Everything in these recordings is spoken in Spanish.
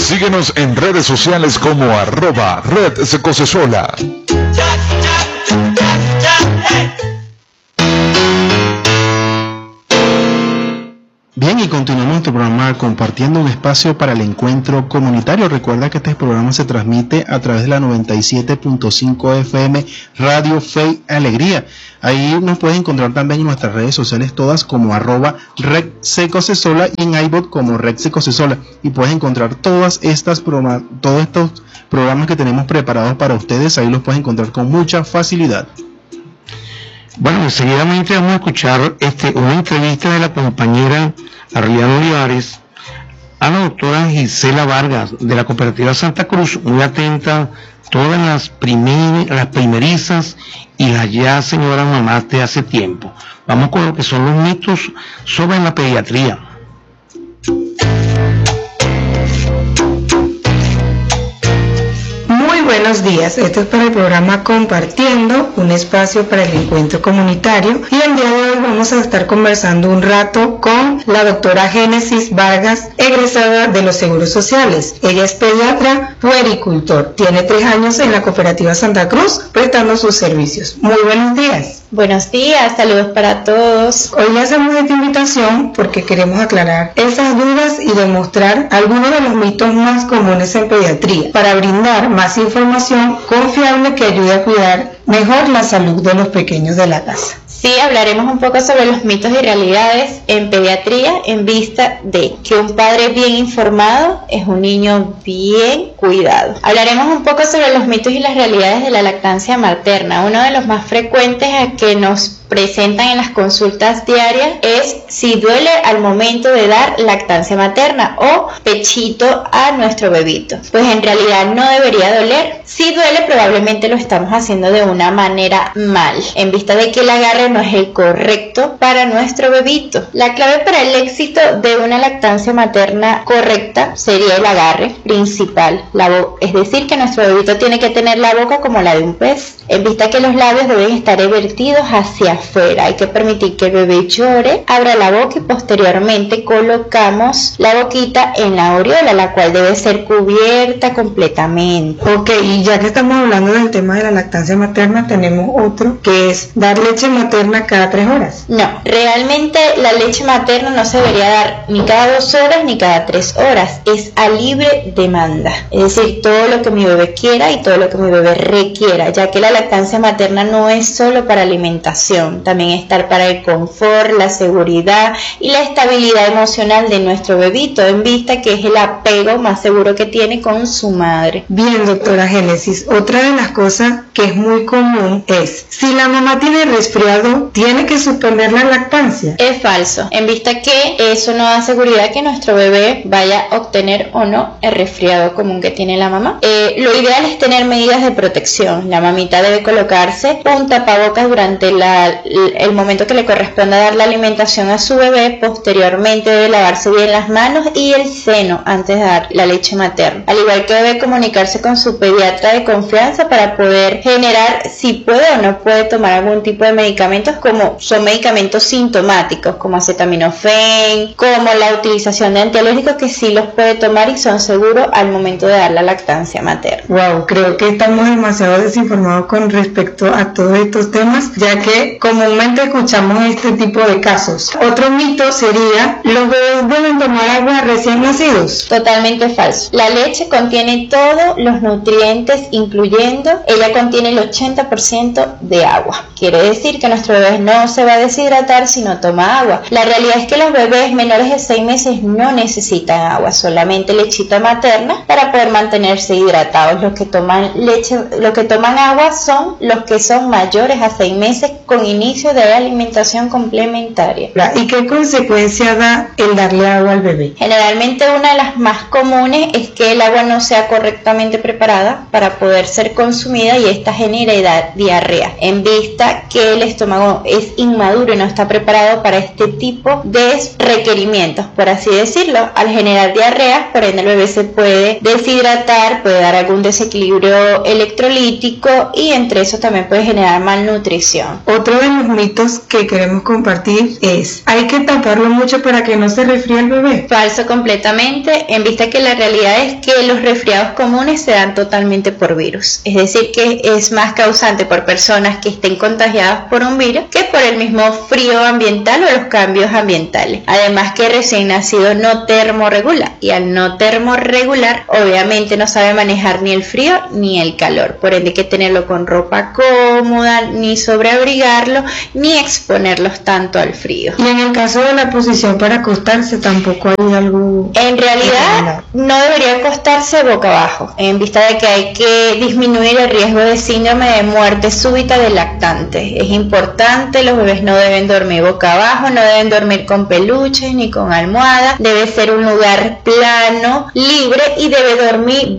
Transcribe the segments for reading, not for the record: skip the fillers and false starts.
Síguenos en redes sociales como @redsecosesola. Bien, y continuamos nuestro programa compartiendo un espacio para el encuentro comunitario. Recuerda que este programa se transmite a través de la 97.5 FM Radio Fe y Alegría. Ahí nos puedes encontrar también en nuestras redes sociales todas como @RedSecosesola y en iBot como RedSecosesola. Y puedes encontrar todos estos programas que tenemos preparados para ustedes. Ahí los puedes encontrar con mucha facilidad. Bueno, seguidamente vamos a escuchar una entrevista de la compañera Arliana Olivares a la doctora Gisela Vargas de la Cooperativa Santa Cruz, muy atenta, todas las primerizas y las ya señoras mamás de hace tiempo. Vamos con lo que son los mitos sobre la pediatría. Buenos días, esto es para el programa Compartiendo, un espacio para el encuentro comunitario, y el día de hoy vamos a estar conversando un rato con la doctora Génesis Vargas, egresada de los Seguros Sociales. Ella es pediatra puericultor, tiene 3 años en la Cooperativa Santa Cruz prestando sus servicios. Muy buenos días. Buenos días, saludos para todos. Hoy le hacemos esta invitación porque queremos aclarar esas dudas y demostrar algunos de los mitos más comunes en pediatría para brindar más información confiable que ayude a cuidar mejor la salud de los pequeños de la casa. Sí, hablaremos un poco sobre los mitos y realidades en pediatría en vista de que un padre bien informado es un niño bien cuidado. Hablaremos un poco sobre los mitos y las realidades de la lactancia materna. Uno de los más frecuentes a que nos presentan en las consultas diarias es si duele al momento de dar lactancia materna o pechito a nuestro bebito. Pues en realidad no debería doler. Si duele, probablemente lo estamos haciendo de una manera mal, en vista de que el agarre no es el correcto para nuestro bebito. La clave para el éxito de una lactancia materna correcta sería el agarre principal, es decir, que nuestro bebito tiene que tener la boca como la de un pez, en vista que los labios deben estar vertidos hacia afuera. Hay que permitir que el bebé llore, abra la boca y posteriormente colocamos la boquita en la aureola, la cual debe ser cubierta completamente. Ok, y ya que estamos hablando del tema de la lactancia materna, tenemos otro que es dar leche materna cada 3 horas. No, realmente la leche materna no se debería dar ni cada 2 horas ni cada 3 horas, es a libre demanda, es decir, todo lo que mi bebé quiera y todo lo que mi bebé requiera, ya que la lactancia materna no es solo para alimentación, también estar para el confort, la seguridad y la estabilidad emocional de nuestro bebito, en vista que es el apego más seguro que tiene con su madre. Bien, doctora Génesis, otra de las cosas que es muy común es, si la mamá tiene resfriado, ¿tiene que suspender la lactancia? Es falso, en vista que eso no da seguridad que nuestro bebé vaya a obtener o no el resfriado común que tiene la mamá. Lo ideal es tener medidas de protección. La mamita debe colocarse un tapabocas durante el momento que le corresponda dar la alimentación a su bebé. Posteriormente debe lavarse bien las manos y el seno antes de dar la leche materna. Al igual que debe comunicarse con su pediatra de confianza para poder generar si puede o no puede tomar algún tipo de medicamentos, como son medicamentos sintomáticos como acetaminofén, como la utilización de antialérgicos, que sí los puede tomar y son seguros al momento de dar la lactancia materna. Wow, creo que estamos demasiado desinformados con respecto a todos estos temas, ya que comúnmente escuchamos este tipo de casos. Otro mito sería, ¿los bebés deben tomar agua recién nacidos? Totalmente falso. La leche contiene todos los nutrientes, incluyendo, ella contiene el 80% de agua. Quiere decir que nuestro bebé no se va a deshidratar si no toma agua. La realidad es que los bebés menores de 6 meses no necesitan agua, solamente lechita materna para poder mantenerse hidratados. Los que toman leche, los que toman agua son los que son mayores a 6 meses con inicio de alimentación complementaria. ¿Y qué consecuencia da el darle agua al bebé? Generalmente una de las más comunes es que el agua no sea correctamente preparada para poder ser consumida y esta genera diarrea, en vista que el estómago es inmaduro y no está preparado para este tipo de requerimientos, por así decirlo. Al generar diarrea, por ende el bebé se puede deshidratar, puede dar algún desequilibrio electrolítico y entre eso también puede generar malnutrición. Otro de los mitos que queremos compartir es: ¿hay que taparlo mucho para que no se resfríe el bebé? Falso completamente, en vista que la realidad es que los resfriados comunes se dan totalmente por virus, es decir que es más causante por personas que estén contagiadas por un virus que por el mismo frío ambiental o los cambios ambientales. Además que recién nacido no termorregula, y al no termorregular obviamente no sabe manejar ni el frío ni el calor, por ende hay que tenerlo con ropa cómoda, ni sobreabrigarlo ni exponerlos tanto al frío. Y en el caso de la posición para acostarse tampoco hay algo. En realidad no debería acostarse boca abajo, en vista de que hay que disminuir el riesgo de síndrome de muerte súbita del lactante. Es importante, los bebés no deben dormir boca abajo, no deben dormir con peluches ni con almohada, debe ser un lugar plano, libre, y debe dormir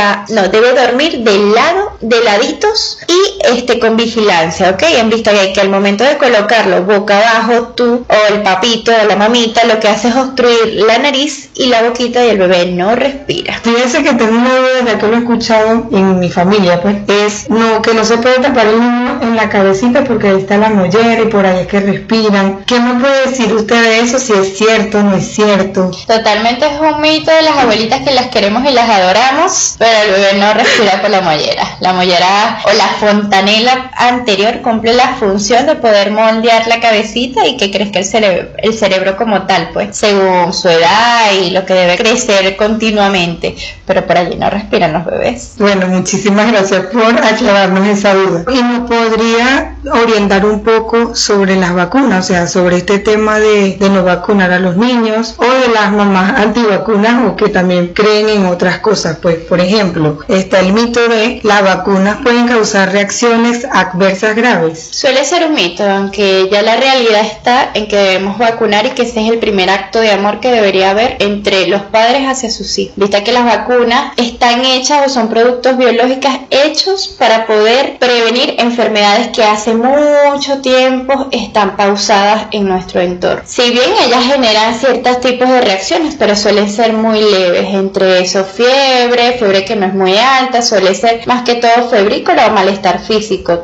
de laditos y con vigilancia, ¿ok? En vista de que al momento de colocarlo boca abajo, tú o el papito o la mamita lo que hace es obstruir la nariz y la boquita y el bebé no respira. Fíjense que tengo una duda, ya que lo he escuchado en mi familia, pues, es que no se puede tapar el niño en la cabecita porque ahí está la mollera y por ahí es que respiran. ¿Qué me puede decir usted de eso? Si es cierto o no es cierto. Totalmente es un mito de las abuelitas que las queremos y las adoramos, pero el bebé no respira por la mollera. La mollera o la fontanela anterior cumple la función de poder moldear la cabecita y que crezca el cerebro como tal, pues, según su edad y lo que debe crecer continuamente, pero por allí no respiran los bebés. Bueno, muchísimas gracias por aclararnos esa duda. ¿Y nos podría orientar un poco sobre las vacunas, o sea, sobre este tema de no vacunar a los niños o de las mamás antivacunas o que también creen en otras cosas? Pues, por ejemplo, está el mito de las vacunas pueden causar reacciones adversas graves. Suele ser un mito, aunque ya la realidad está en que debemos vacunar y que ese es el primer acto de amor que debería haber entre los padres hacia sus hijos. Vista que las vacunas están hechas o son productos biológicos hechos para poder prevenir enfermedades que hace mucho tiempo están pausadas en nuestro entorno. Si bien ellas generan ciertos tipos de reacciones, pero suelen ser muy leves, entre eso fiebre que no es muy alta, suele ser más que todo febrícula o malestar físico,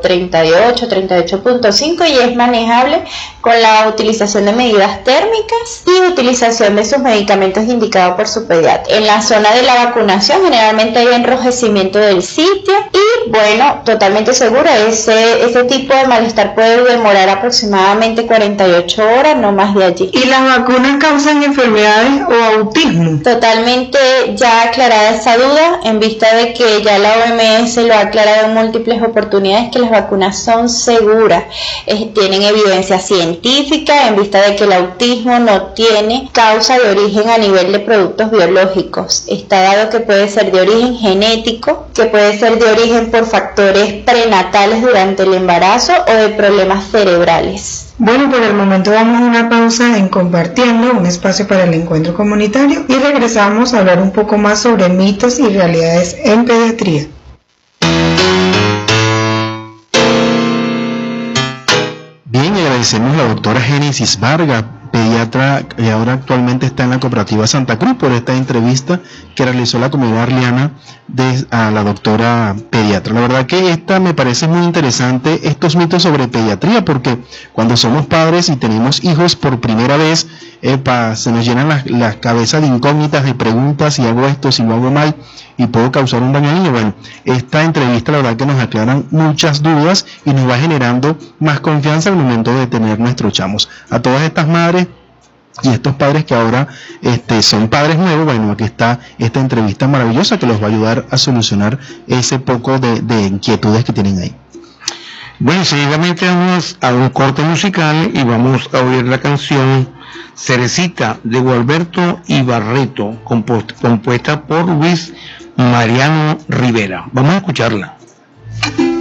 38.5, y es manejable con la utilización de medidas térmicas y utilización de sus medicamentos indicados por su pediatra. En la zona de la vacunación generalmente hay enrojecimiento del sitio y bueno, totalmente seguro, ese tipo de malestar puede demorar aproximadamente 48 horas, no más de allí. ¿Y las vacunas causan enfermedades o autismo? Totalmente ya aclarada esa duda, en vista de que ya la OMS lo ha aclarado en múltiples oportunidades que las vacunas son seguras, tienen evidencia científica en vista de que el autismo no tiene causa de origen a nivel de productos biológicos. Está dado que puede ser de origen genético, que puede ser de origen por factores prenatales durante el embarazo o de problemas cerebrales. Bueno, por el momento vamos a una pausa en Compartiendo, un espacio para el encuentro comunitario, y regresamos a hablar un poco más sobre mitos y realidades en pediatría. Bien, agradecemos a la doctora Génesis Vargas, pediatra que ahora actualmente está en la Cooperativa Santa Cruz, por esta entrevista que realizó la comunidad arliana a la doctora pediatra. La verdad que esta me parece muy interesante, estos mitos sobre pediatría, porque cuando somos padres y tenemos hijos por primera vez, se nos llenan las cabezas de incógnitas, de preguntas: si hago esto, si lo hago mal, y puedo causar un daño al niño. Bueno, esta entrevista la verdad que nos aclaran muchas dudas y nos va generando más confianza al momento de tener nuestros chamos. A todas estas madres y estos padres que ahora son padres nuevos, bueno, aquí está esta entrevista maravillosa que los va a ayudar a solucionar ese poco de inquietudes que tienen ahí. Bueno, seguidamente vamos a un corte musical y vamos a oír la canción Cerecita de Gualberto Ibarreto, compuesta por Luis Mariano Rivera. Vamos a escucharla.